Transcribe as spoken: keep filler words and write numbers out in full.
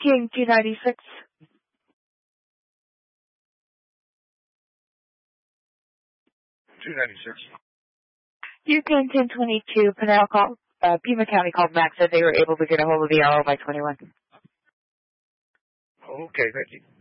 King two ninety-six. two ninety-six. Houston ten twenty-two, Pinal called, uh, Pima County called Max, said they were able to get a hold of the R O by twenty-one. Okay, thank you.